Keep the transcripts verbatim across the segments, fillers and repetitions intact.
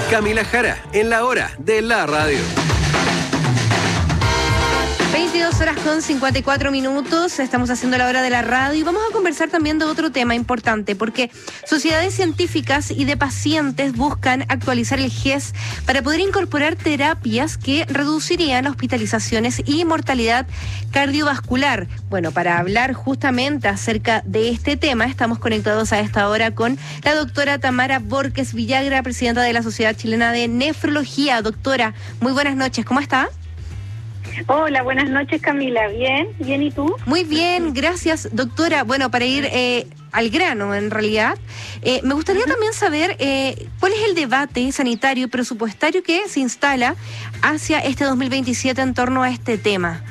Camila Jara, en la hora de la radio. veintidós horas con cincuenta y cuatro minutos, estamos haciendo la hora de la radio y vamos a conversar también de otro tema importante, porque sociedades científicas y de pacientes buscan actualizar el G E S para poder incorporar terapias que reducirían hospitalizaciones y mortalidad cardiovascular. Bueno, para hablar justamente acerca de este tema, estamos conectados a esta hora con la doctora Tamara Borges Villagra, presidenta de la Sociedad Chilena de Nefrología. Doctora, muy buenas noches, ¿cómo está? Hola, buenas noches, Camila. ¿Bien? ¿Bien y tú? Muy bien, gracias, doctora. Bueno, para ir eh, al grano, en realidad, eh, me gustaría uh-huh. también saber eh, cuál es el debate sanitario y presupuestario que se instala hacia este dos mil veintisiete en torno a este tema.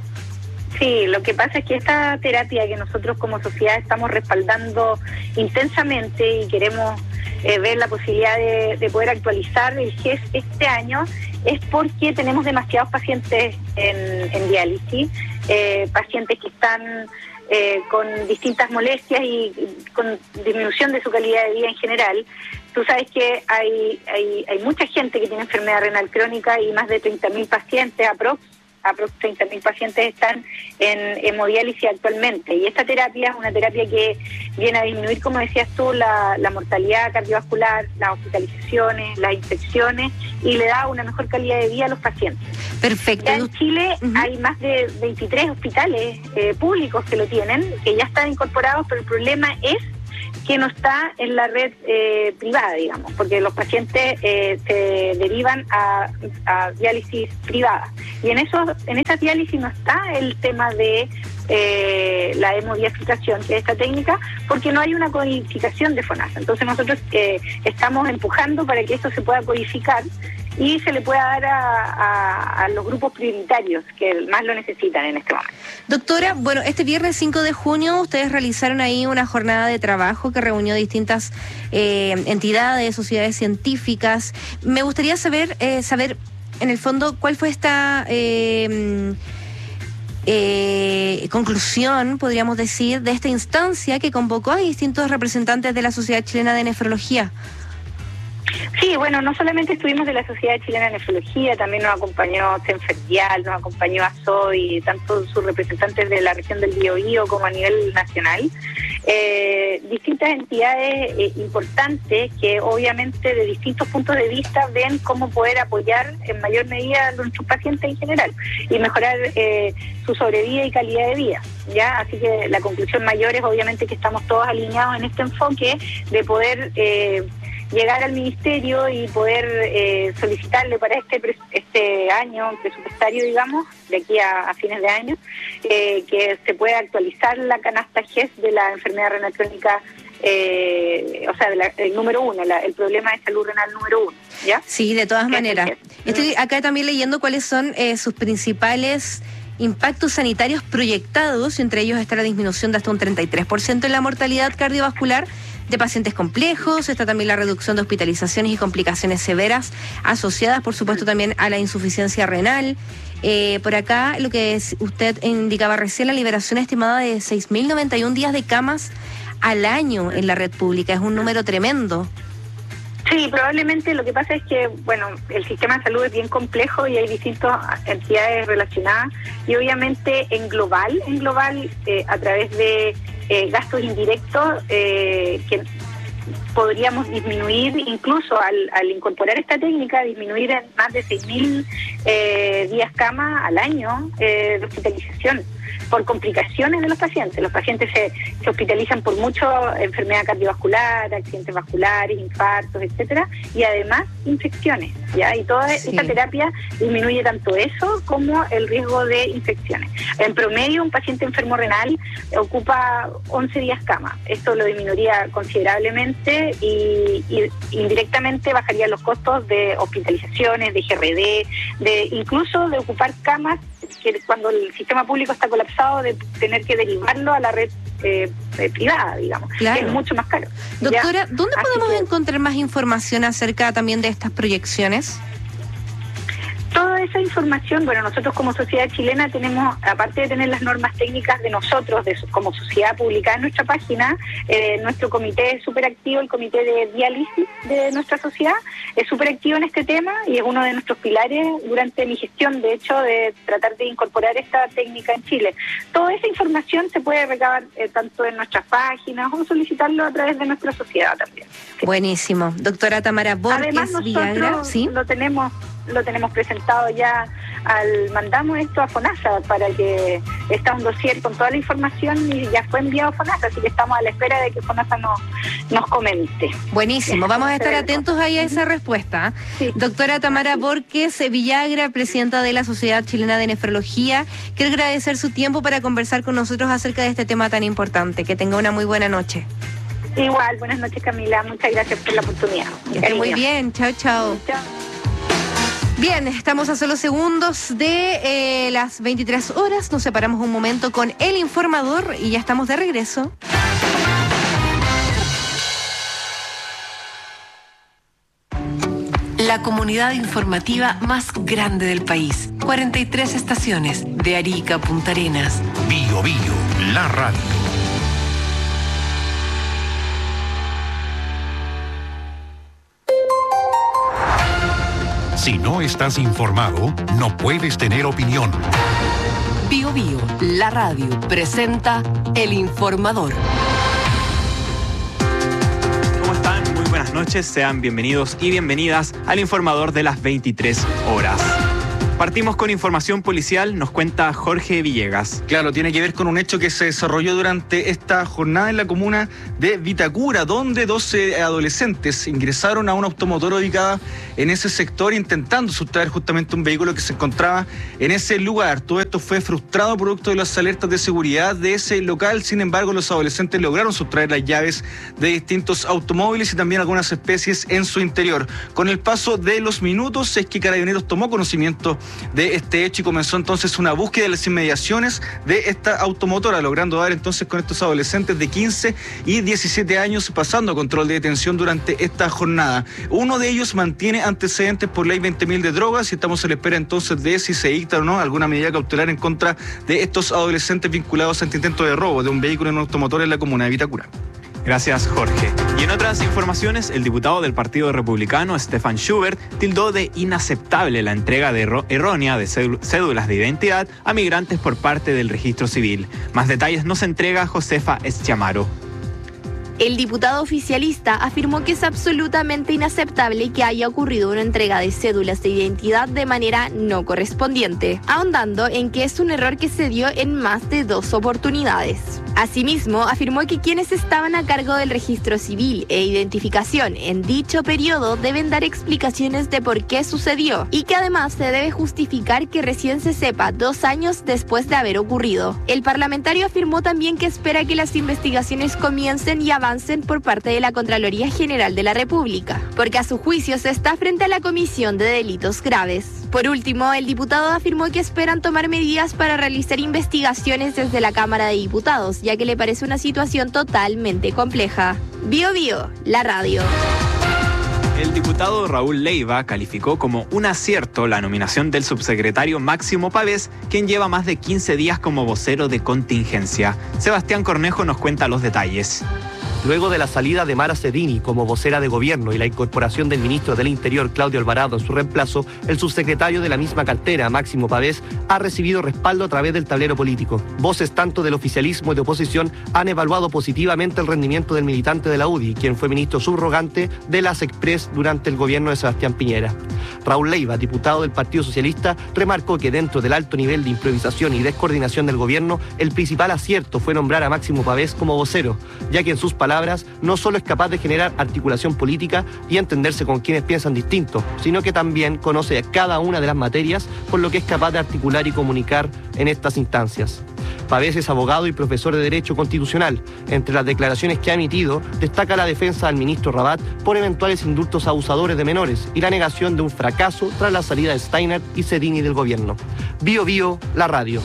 Sí, lo que pasa es que esta terapia que nosotros como sociedad estamos respaldando intensamente y queremos eh, ver la posibilidad de, de poder actualizar el G E S este año, es porque tenemos demasiados pacientes en, en diálisis, eh, pacientes que están eh, con distintas molestias y, y con disminución de su calidad de vida en general. Tú sabes que hay, hay, hay mucha gente que tiene enfermedad renal crónica y más de treinta mil pacientes, aprox, aprox treinta mil pacientes están en hemodiálisis actualmente. Y esta terapia es una terapia que viene a disminuir, como decías tú, la, la mortalidad cardiovascular, las hospitalizaciones, las infecciones, y le da una mejor calidad de vida a los pacientes. Perfecto. Ya en Chile uh-huh. hay más de veintitrés hospitales eh, públicos que lo tienen, que ya están incorporados, pero el problema es que no está en la red eh, privada, digamos, porque los pacientes eh, se derivan a, a diálisis privada. Y en eso, en esta diálisis no está el tema de eh, la hemodiafiltración, que es esta técnica, porque no hay una codificación de FONASA. Entonces nosotros eh, estamos empujando para que esto se pueda codificar y se le pueda dar a, a, a los grupos prioritarios que más lo necesitan en este momento. Doctora, bueno, este viernes cinco de junio ustedes realizaron ahí una jornada de trabajo que reunió distintas eh, entidades, sociedades científicas. Me gustaría saber, eh, saber en el fondo, cuál fue esta eh, eh, conclusión, podríamos decir, de esta instancia que convocó a distintos representantes de la Sociedad Chilena de Nefrología. Sí, bueno, no solamente estuvimos de la Sociedad Chilena de Nefrología, también nos acompañó Cenferdial, nos acompañó A S O I, tanto sus representantes de la región del Biobío como a nivel nacional. Eh, distintas entidades eh, importantes que obviamente de distintos puntos de vista ven cómo poder apoyar en mayor medida a nuestros pacientes en general y mejorar eh, su sobrevida y calidad de vida, ¿ya? Así que la conclusión mayor es obviamente que estamos todos alineados en este enfoque de poder eh, llegar al ministerio y poder eh, solicitarle para este este año presupuestario, digamos, de aquí a, a fines de año, eh, que se pueda actualizar la canasta G E S de la enfermedad renal crónica, eh, o sea, de la, el número uno, la, el problema de salud renal número uno, ¿ya? Sí, de todas maneras. Estoy acá también leyendo cuáles son eh, sus principales impactos sanitarios proyectados, y entre ellos está la disminución de hasta un treinta y tres por ciento en la mortalidad cardiovascular de pacientes complejos, está también la reducción de hospitalizaciones y complicaciones severas asociadas, por supuesto, también a la insuficiencia renal. Eh, por acá, lo que es, usted indicaba recién, la liberación estimada de seis mil noventa y un días de camas al año en la red pública, es un número tremendo. Sí, probablemente lo que pasa es que, bueno, el sistema de salud es bien complejo y hay distintas entidades relacionadas y obviamente en global, en global, eh, a través de eh, gastos indirectos eh, que podríamos disminuir incluso al, al incorporar esta técnica, disminuir en más de seis mil eh, días cama al año eh, de hospitalización por complicaciones de los pacientes. Los pacientes se, se hospitalizan por mucho enfermedad cardiovascular, accidentes vasculares, infartos, etcétera, y además infecciones, ¿ya? Y toda sí. esta terapia disminuye tanto eso como el riesgo de infecciones. En promedio, un paciente enfermo renal ocupa once días cama. Esto lo disminuiría considerablemente y, y indirectamente bajaría los costos de hospitalizaciones, de G R D, de incluso de ocupar camas que cuando el sistema público está colapsado, de tener que derivarlo a la red eh, eh, privada, digamos, claro. que es mucho más caro. Doctora, ¿ya? ¿dónde Así podemos que, encontrar más información acerca también de estas proyecciones? Toda esa información, bueno, nosotros como sociedad chilena tenemos, aparte de tener las normas técnicas de nosotros, de, como sociedad publicada en nuestra página, eh, nuestro comité es súper activo, el comité de diálisis de nuestra sociedad, es súper activo en este tema y es uno de nuestros pilares durante mi gestión, de hecho, de tratar de incorporar esta técnica en Chile. Toda esa información se puede recabar eh, tanto en nuestras páginas o solicitarlo a través de nuestra sociedad también. Sí. Buenísimo. Doctora Tamara Borges Además, nosotros Villagra, ¿sí? lo tenemos lo tenemos presentado ya, al mandamos esto a FONASA para que está un dossier con toda la información y ya fue enviado a FONASA, así que estamos a la espera de que FONASA nos, nos comente. Buenísimo, vamos a estar atentos ahí a esa respuesta. Sí. Doctora Tamara Borges Villagra, presidenta de la Sociedad Chilena de Nefrología, quiero agradecer su tiempo para conversar con nosotros acerca de este tema tan importante. Que tenga una muy buena noche. Igual, buenas noches, Camila, muchas gracias por la oportunidad. Que esté muy bien, chao, chao. Chao. Bien, estamos a solo segundos de eh, las veintitrés horas. Nos separamos un momento con El Informador y ya estamos de regreso. La comunidad informativa más grande del país. cuarenta y tres estaciones, de Arica a Punta Arenas. Bio Bio, la radio. Si no estás informado, no puedes tener opinión. Bio Bio, la radio, presenta El Informador. ¿Cómo están? Muy buenas noches, sean bienvenidos y bienvenidas al Informador de las veintitrés horas. Partimos con información policial, nos cuenta Jorge Villegas. Claro, tiene que ver con un hecho que se desarrolló durante esta jornada en la comuna de Vitacura, donde doce adolescentes ingresaron a una automotora ubicada en ese sector intentando sustraer justamente un vehículo que se encontraba en ese lugar. Todo esto fue frustrado producto de las alertas de seguridad de ese local. Sin embargo, los adolescentes lograron sustraer las llaves de distintos automóviles y también algunas especies en su interior. Con el paso de los minutos es que Carabineros tomó conocimiento de este hecho y comenzó entonces una búsqueda de las inmediaciones de esta automotora, logrando dar entonces con estos adolescentes de quince y diecisiete años pasando a control de detención durante esta jornada. Uno de ellos mantiene antecedentes por ley veinte mil de drogas y estamos a la espera entonces de si se dicta o no alguna medida cautelar en contra de estos adolescentes vinculados a este intento de robo de un vehículo en un automotor en la comuna de Vitacura. Gracias, Jorge. Y en otras informaciones, el diputado del Partido Republicano, Stefan Schubert, tildó de inaceptable la entrega de erro- errónea de cédulas de identidad a migrantes por parte del Registro Civil. Más detalles nos entrega Josefa Eschamaro. El diputado oficialista afirmó que es absolutamente inaceptable que haya ocurrido una entrega de cédulas de identidad de manera no correspondiente, ahondando en que es un error que se dio en más de dos oportunidades. Asimismo, afirmó que quienes estaban a cargo del registro civil e identificación en dicho periodo deben dar explicaciones de por qué sucedió y que además se debe justificar que recién se sepa dos años después de haber ocurrido. El parlamentario afirmó también que espera que las investigaciones comiencen y avancen por parte de la Contraloría General de la República, porque a su juicio se está frente a la Comisión de Delitos Graves. Por último, el diputado afirmó que esperan tomar medidas para realizar investigaciones desde la Cámara de Diputados, ya que le parece una situación totalmente compleja. Bio Bio, la radio. El diputado Raúl Leiva calificó como un acierto la nominación del subsecretario Máximo Pavés, quien lleva más de quince días como vocero de contingencia. Sebastián Cornejo nos cuenta los detalles. Luego de la salida de Mara Cedini como vocera de gobierno y la incorporación del ministro del Interior, Claudio Alvarado, en su reemplazo, el subsecretario de la misma cartera, Máximo Pavés, ha recibido respaldo a través del tablero político. Voces tanto del oficialismo y de oposición han evaluado positivamente el rendimiento del militante de la U D I, quien fue ministro subrogante de las Express durante el gobierno de Sebastián Piñera. Raúl Leiva, diputado del Partido Socialista, remarcó que dentro del alto nivel de improvisación y descoordinación del gobierno, el principal acierto fue nombrar a Máximo Pavés como vocero, ya que en sus palabras no solo es capaz de generar articulación política y entenderse con quienes piensan distinto, sino que también conoce cada una de las materias, por lo que es capaz de articular y comunicar en estas instancias. Pavés es abogado y profesor de Derecho Constitucional. Entre las declaraciones que ha emitido, destaca la defensa del ministro Rabat por eventuales indultos a abusadores de menores y la negación de un fracaso tras la salida de Steiner y Cedini del gobierno. Bio Bio, la radio.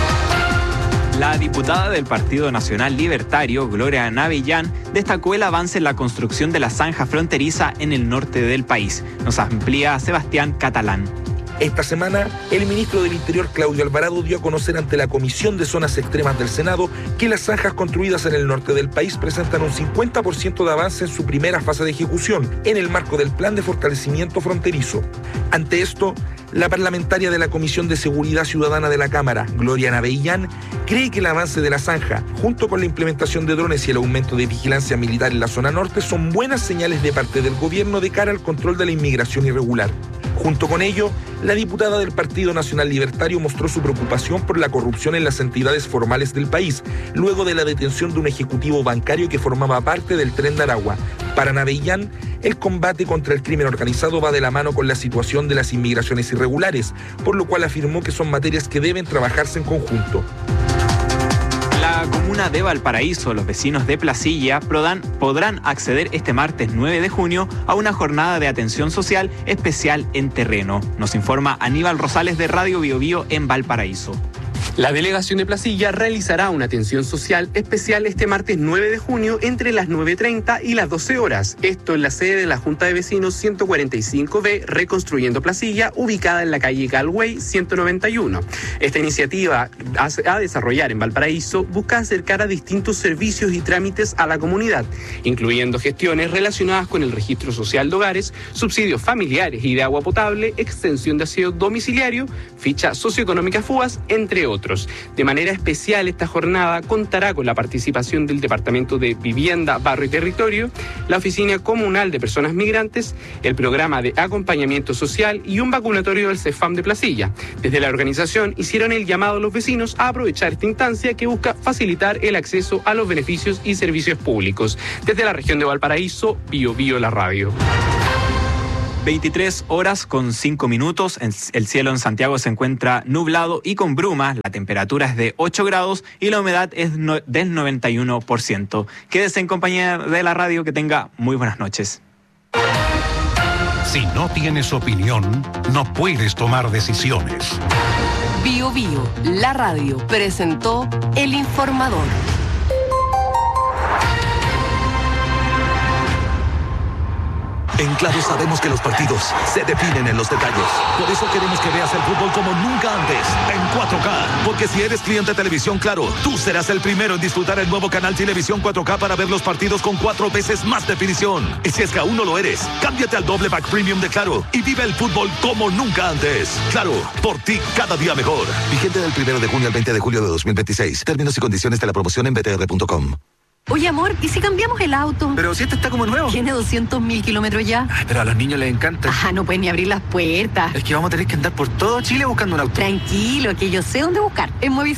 La diputada del Partido Nacional Libertario, Gloria Navellán, destacó el avance en la construcción de la zanja fronteriza en el norte del país. Nos amplía Sebastián Catalán. Esta semana, el ministro del Interior, Claudio Alvarado, dio a conocer ante la Comisión de Zonas Extremas del Senado que las zanjas construidas en el norte del país presentan un cincuenta por ciento de avance en su primera fase de ejecución, en el marco del Plan de Fortalecimiento Fronterizo. Ante esto, la parlamentaria de la Comisión de Seguridad Ciudadana de la Cámara, Gloria Navellán, cree que el avance de la zanja, junto con la implementación de drones y el aumento de vigilancia militar en la zona norte, son buenas señales de parte del gobierno de cara al control de la inmigración irregular. Junto con ello, la diputada del Partido Nacional Libertario mostró su preocupación por la corrupción en las entidades formales del país, luego de la detención de un ejecutivo bancario que formaba parte del Tren de Aragua. Para Navellán, el combate contra el crimen organizado va de la mano con la situación de las inmigraciones irregulares, por lo cual afirmó que son materias que deben trabajarse en conjunto. La comuna de Valparaíso, los vecinos de Placilla, podrán acceder este martes nueve de junio a una jornada de atención social especial en terreno. Nos informa Aníbal Rosales de Radio Bio Bio en Valparaíso. La delegación de Placilla realizará una atención social especial este martes nueve de junio entre las nueve treinta y las doce horas. Esto en la sede de la Junta de Vecinos ciento cuarenta y cinco B, Reconstruyendo Placilla, ubicada en la calle Galway ciento noventa y uno. Esta iniciativa a desarrollar en Valparaíso busca acercar a distintos servicios y trámites a la comunidad, incluyendo gestiones relacionadas con el registro social de hogares, subsidios familiares y de agua potable, extensión de aseo domiciliario, ficha socioeconómica F U A S, entre otros. De manera especial, esta jornada contará con la participación del Departamento de Vivienda, Barrio y Territorio, la Oficina Comunal de Personas Migrantes, el Programa de Acompañamiento Social y un vacunatorio del CEFAM de Placilla. Desde la organización hicieron el llamado a los vecinos a aprovechar esta instancia que busca facilitar el acceso a los beneficios y servicios públicos. Desde la región de Valparaíso, Bio Bio la radio. veintitrés horas con cinco minutos. El cielo en Santiago se encuentra nublado y con brumas. La temperatura es de ocho grados y la humedad es no, del noventa y uno por ciento. Quédese en compañía de la radio. Que tenga muy buenas noches. Si no tienes opinión, no puedes tomar decisiones. Bio Bio, la radio, presentó El Informador. En Claro sabemos que los partidos se definen en los detalles. Por eso queremos que veas el fútbol como nunca antes, en cuatro K. Porque si eres cliente de Televisión Claro, tú serás el primero en disfrutar el nuevo canal Televisión cuatro K para ver los partidos con cuatro veces más definición. Y si es que aún no lo eres, cámbiate al doble pack premium de Claro y vive el fútbol como nunca antes. Claro, por ti cada día mejor. Vigente del primero de junio al veinte de julio de dos mil veintiséis. Términos y condiciones de la promoción en b t r punto com. Oye, amor, ¿y si cambiamos el auto? Pero si este está como nuevo. Tiene doscientos mil kilómetros ya. Ay, pero a los niños les encanta. Ah, no pueden ni abrir las puertas. Es que vamos a tener que andar por todo Chile buscando un auto. Tranquilo, que yo sé dónde buscar. En Movistar.